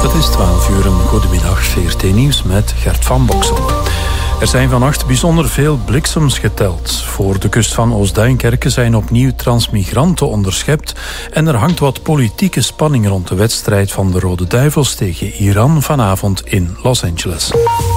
Het is 12 uur, een goedemiddag, VRT Nieuws met Gert van Boksel. Er zijn vannacht bijzonder veel bliksems geteld. Voor de kust van Oost-Duinkerke zijn opnieuw transmigranten onderschept en er hangt wat politieke spanning rond de wedstrijd van de Rode Duivels tegen Iran vanavond in Los Angeles.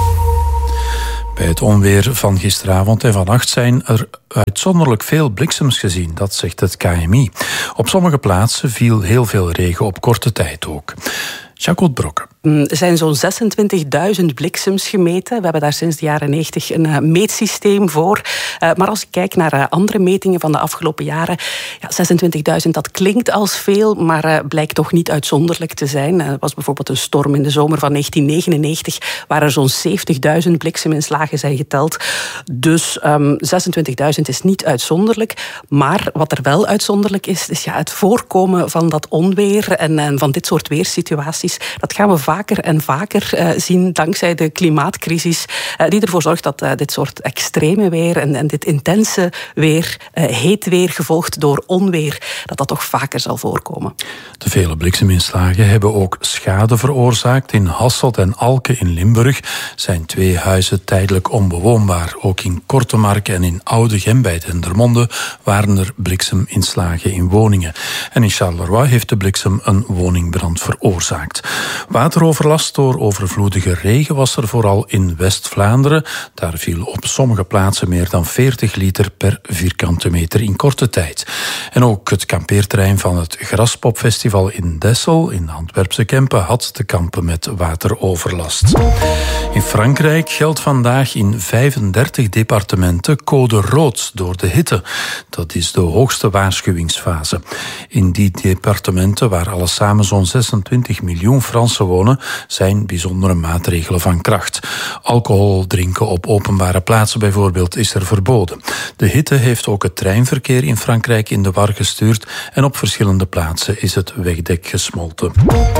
Bij het onweer van gisteravond en vannacht zijn er uitzonderlijk veel bliksems gezien, dat zegt het KMI. Op sommige plaatsen viel heel veel regen op korte tijd ook. Jacques Brokke. Er zijn zo'n 26.000 bliksems gemeten. We hebben daar sinds de jaren 90 een meetsysteem voor. Maar als ik kijk naar andere metingen van de afgelopen jaren, 26.000, dat klinkt als veel, maar blijkt toch niet uitzonderlijk te zijn. Er was bijvoorbeeld een storm in de zomer van 1999, waar er zo'n 70.000 blikseminslagen zijn geteld. Dus 26.000 is niet uitzonderlijk. Maar wat er wel uitzonderlijk is het voorkomen van dat onweer en van dit soort weersituaties. Dat gaan we vaker en vaker zien dankzij de klimaatcrisis, die ervoor zorgt dat dit soort extreme weer en dit intense weer, heet weer gevolgd door onweer, dat toch vaker zal voorkomen. De vele blikseminslagen hebben ook schade veroorzaakt. In Hasselt en Alke in Limburg zijn 2 huizen tijdelijk onbewoonbaar. Ook in Kortemark en in Oudegem bij Dendermonde waren er blikseminslagen in woningen. En in Charleroi heeft de bliksem een woningbrand veroorzaakt. Wateroverlast door overvloedige regen was er vooral in West-Vlaanderen. Daar viel op sommige plaatsen meer dan 40 liter per vierkante meter in korte tijd. En ook het kampeerterrein van het Graspopfestival in Dessel, in de Antwerpse Kempen, had te kampen met wateroverlast. In Frankrijk geldt vandaag in 35 departementen code rood door de hitte. Dat is de hoogste waarschuwingsfase. In die departementen, waar alles samen zo'n 26 miljoen Fransen wonen, zijn bijzondere maatregelen van kracht. Alcohol drinken op openbare plaatsen bijvoorbeeld is er verboden. De hitte heeft ook het treinverkeer in Frankrijk in de war gestuurd en op verschillende plaatsen is het wegdek gesmolten.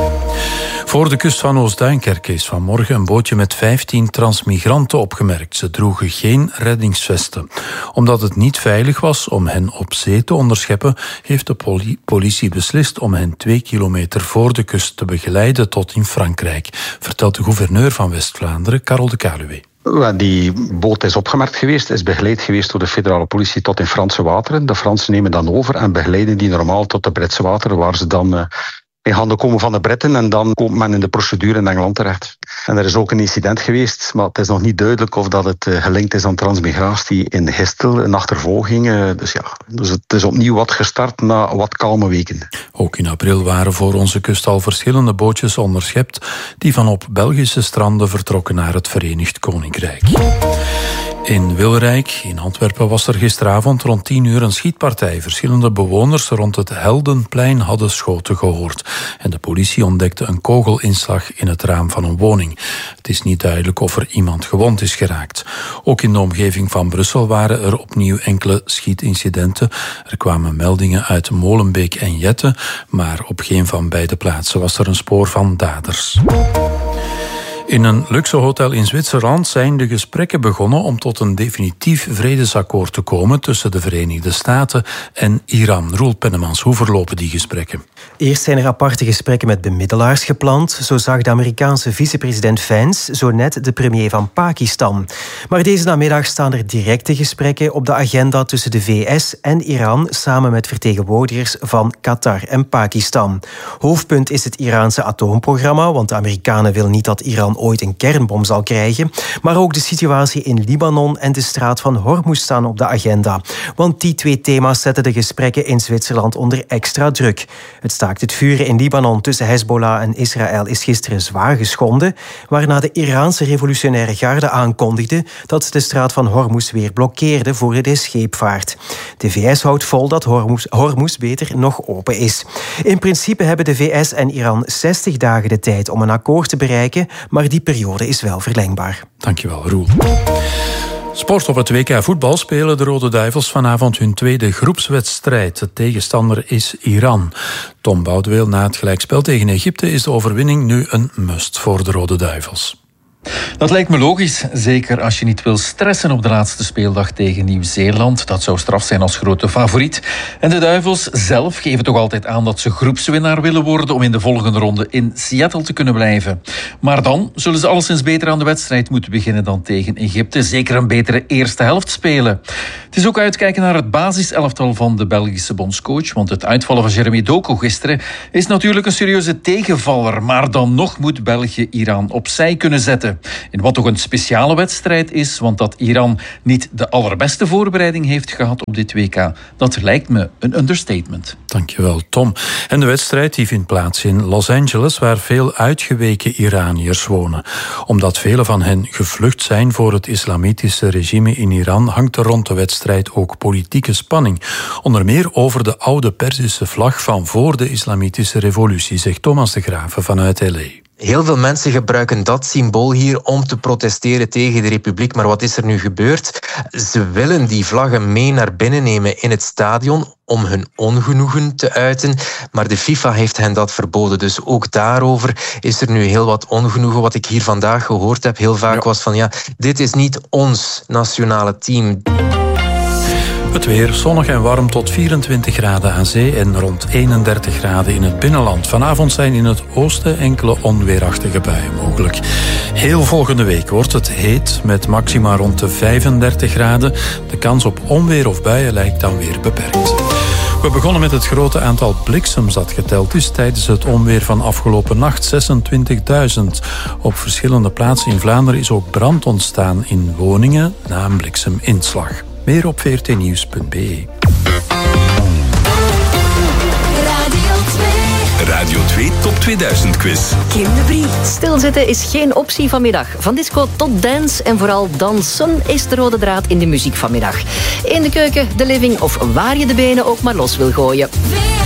Voor de kust van Oost-Duinkerke is vanmorgen een bootje met 15 transmigranten opgemerkt. Ze droegen geen reddingsvesten. Omdat het niet veilig was om hen op zee te onderscheppen, heeft de politie beslist om hen 2 kilometer voor de kust te begeleiden tot in Frankrijk, vertelt de gouverneur van West-Vlaanderen, Karel de Kaluwe. Die boot is opgemerkt geweest, is begeleid geweest door de federale politie tot in Franse wateren. De Fransen nemen dan over en begeleiden die normaal tot de Britse wateren, waar ze dan in handen komen van de Britten en dan komt men in de procedure in Engeland terecht. En er is ook een incident geweest, maar het is nog niet duidelijk of dat het gelinkt is aan transmigratie in Gistel, een achtervolging. Dus het is opnieuw wat gestart na wat kalme weken. Ook in april waren voor onze kust al verschillende bootjes onderschept die van op Belgische stranden vertrokken naar het Verenigd Koninkrijk. In Wilrijk, in Antwerpen, was er gisteravond rond 10 uur een schietpartij. Verschillende bewoners rond het Heldenplein hadden schoten gehoord. En de politie ontdekte een kogelinslag in het raam van een woning. Het is niet duidelijk of er iemand gewond is geraakt. Ook in de omgeving van Brussel waren er opnieuw enkele schietincidenten. Er kwamen meldingen uit Molenbeek en Jette, maar op geen van beide plaatsen was er een spoor van daders. In een luxe hotel in Zwitserland zijn de gesprekken begonnen om tot een definitief vredesakkoord te komen tussen de Verenigde Staten en Iran. Roel Pennemans, hoe verlopen die gesprekken? Eerst zijn er aparte gesprekken met bemiddelaars gepland. Zo zag de Amerikaanse vicepresident Vance zo net de premier van Pakistan. Maar deze namiddag staan er directe gesprekken op de agenda tussen de VS en Iran, samen met vertegenwoordigers van Qatar en Pakistan. Hoofdpunt is het Iraanse atoomprogramma, want de Amerikanen willen niet dat Iran ooit een kernbom zal krijgen. Maar ook de situatie in Libanon en de straat van Hormuz staan op de agenda. Want die 2 thema's zetten de gesprekken in Zwitserland onder extra druk. Het staakt het vuren in Libanon tussen Hezbollah en Israël is gisteren zwaar geschonden, waarna de Iraanse revolutionaire garde aankondigde dat ze de straat van Hormuz weer blokkeerde voor de scheepvaart. De VS houdt vol dat Hormuz beter nog open is. In principe hebben de VS en Iran 60 dagen de tijd om een akkoord te bereiken, maar die periode is wel verlengbaar. Dankjewel, Roel. Sport. Op het WK voetbal spelen de Rode Duivels vanavond hun tweede groepswedstrijd. De tegenstander is Iran. Tom Boudeweel, na het gelijkspel tegen Egypte is de overwinning nu een must voor de Rode Duivels. Dat lijkt me logisch, zeker als je niet wil stressen op de laatste speeldag tegen Nieuw-Zeeland. Dat zou straf zijn als grote favoriet. En de Duivels zelf geven toch altijd aan dat ze groepswinnaar willen worden om in de volgende ronde in Seattle te kunnen blijven. Maar dan zullen ze alleszins beter aan de wedstrijd moeten beginnen dan tegen Egypte. Zeker een betere eerste helft spelen. Het is ook uitkijken naar het basiselftal van de Belgische bondscoach, want het uitvallen van Jeremy Doku gisteren is natuurlijk een serieuze tegenvaller. Maar dan nog moet België Iran opzij kunnen zetten. In wat toch een speciale wedstrijd is, want dat Iran niet de allerbeste voorbereiding heeft gehad op dit WK, dat lijkt me een understatement. Dankjewel, Tom. En de wedstrijd die vindt plaats in Los Angeles, waar veel uitgeweken Iraniërs wonen. Omdat vele van hen gevlucht zijn voor het islamitische regime in Iran, hangt er rond de wedstrijd ook politieke spanning. Onder meer over de oude Perzische vlag van voor de islamitische revolutie, zegt Thomas de Graven vanuit L.A. Heel veel mensen gebruiken dat symbool hier om te protesteren tegen de republiek. Maar wat is er nu gebeurd? Ze willen die vlaggen mee naar binnen nemen in het stadion om hun ongenoegen te uiten. Maar de FIFA heeft hen dat verboden. Dus ook daarover is er nu heel wat ongenoegen. Wat ik hier vandaag gehoord heb heel vaak was van dit is niet ons nationale team. Het weer zonnig en warm tot 24 graden aan zee en rond 31 graden in het binnenland. Vanavond zijn in het oosten enkele onweerachtige buien mogelijk. Heel volgende week wordt het heet met maxima rond de 35 graden. De kans op onweer of buien lijkt dan weer beperkt. We begonnen met het grote aantal bliksems dat geteld is tijdens het onweer van afgelopen nacht, 26.000. Op verschillende plaatsen in Vlaanderen is ook brand ontstaan in woningen na een blikseminslag. Meer op vrtnieuws.be. Radio 2 Top 2000 quiz. Kim de Brie. Stilzitten is geen optie vanmiddag. Van disco tot dance en vooral dansen is de rode draad in de muziek vanmiddag. In de keuken, de living of waar je de benen ook maar los wil gooien.